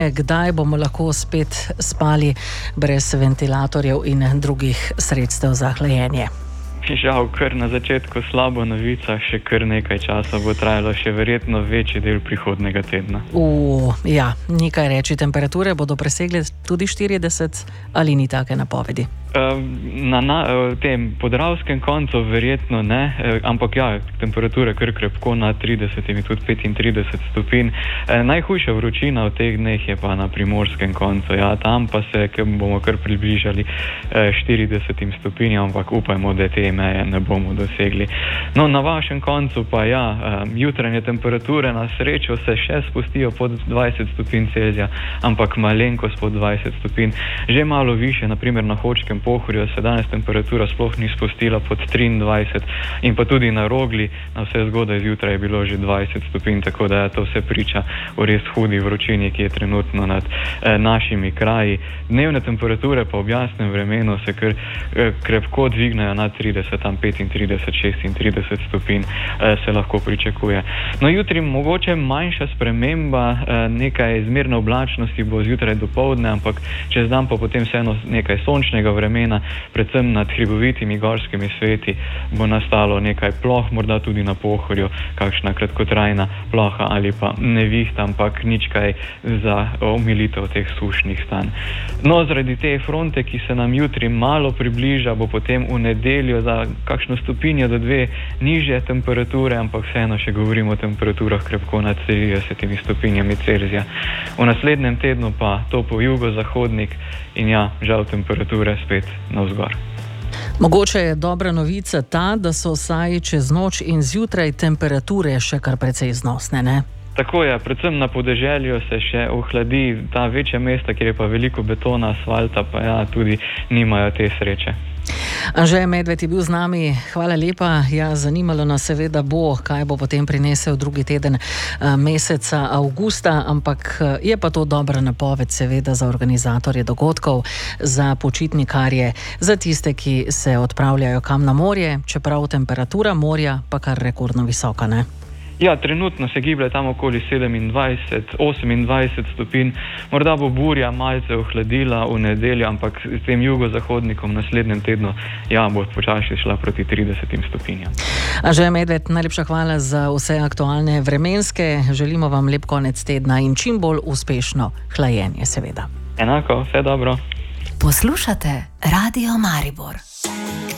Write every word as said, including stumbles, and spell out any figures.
Kdaj bomo lahko spet spali brez ventilatorjev in drugih sredstev za hlajenje? Žal, kar na začetku slabo novica, še kar nekaj časa bo trajalo, še verjetno večji del prihodnega tedna. U, ja, nekaj reči, temperature bodo presegle tudi štirideset ali ni take napovedi? Na, na tem podravskem koncu verjetno ne, ampak ja, temperature kar krepko na trideset in tudi petintrideset stopinj. Najhujša vročina v teh dneh je pa na primorskem koncu, ja, tam pa se bomo kar približali štiridesetim stopinjam, ampak upajmo, da te meje ne bomo dosegli. No, na vašem koncu pa ja, jutranje temperature na srečo se še spustijo pod dvajset stopinj Celzija, ampak malenkost pod dvajset stopinj. Že malo više, naprimer na Hočkem Pohorju se danes temperatura sploh ni spustila pod triindvajset in pa tudi na Rogli na vse zgodaj zjutraj je bilo že dvajset stopinj, tako da to se priča o res hudi vročini, ki je trenutno nad eh, našimi kraji. Dnevne temperature pa ob jasnem vremenu se kar eh, krepko dvignejo nad trideset, tam petintrideset, šestintrideset stopinj eh, se lahko pričakuje. No, jutri mogoče manjša sprememba, eh, nekaj zmerne oblačnosti bo zjutraj dopoldne, ampak čez dan pa potem vseeno nekaj sončnega vremena. Predvsem nad hribovitimi gorskimi sveti bo nastalo nekaj ploh, morda tudi na Pohorju kakšna kratkotrajna ploha ali pa nevihta, ampak nič kaj za omilitev teh sušnih stanj. No, zaradi te fronte, ki se nam jutri malo približa, bo potem v nedeljo za kakšno stopinjo do dve nižje temperature, ampak vseeno še govorimo o temperaturah krepko nad tridesetimi stopinjami Celzija. V naslednjem tednu pa to po jugozahodnik in ja, žal temperature spet navzgor. Mogoče je dobra novica ta, da so vsaj čez noč in zjutraj temperature še kar precej znosne, ne? Tako je, predvsem na podeželju se še ohladi, ta večja mesta, kjer je pa veliko betona, asfalta, pa ja, tudi nimajo te sreče. Anže Medved je bil z nami, hvala lepa. Ja, zanimalo nas seveda bo, kaj bo potem prinesel drugi teden meseca avgusta, ampak je pa to dobra napoved seveda za organizatorje dogodkov, za počitnikarje, za tiste, ki se odpravljajo kam na morje, čeprav temperatura morja pa kar rekordno visoka, ne? Ja, trenutno se giblje tam okoli sedemindvajset, osemindvajset stopinj. Morda bo burja malce ohladila v nedeljo, ampak s tem jugozahodnikom v naslednjem tednu ja, bo počasi šla proti tridesetim stopinjam. Anže Medved, najlepša hvala za vse aktualne vremenske. Želimo vam lep konec tedna in čim bolj uspešno hlajenje, seveda. Enako, vse dobro. Poslušate Radio Maribor.